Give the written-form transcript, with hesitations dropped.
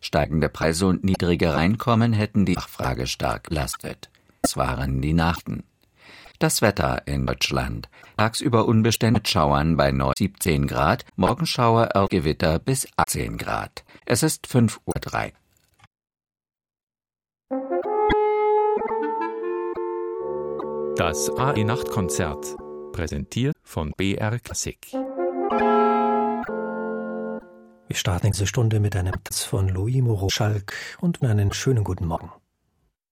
Steigende Preise und niedrige Einkommen hätten die Nachfrage stark belastet. Es waren die Nachrichten. Das Wetter in Deutschland. Tagsüber unbeständig mit Schauern bei 17 Grad, Morgenschauer, Gewitter bis 18 Grad. Es ist 5:03 Uhr. Das AE-Nachtkonzert, präsentiert von BR Klassik. Wir starten diese Stunde mit einem Tanz von Louis Moreau Schalk und einen schönen guten Morgen.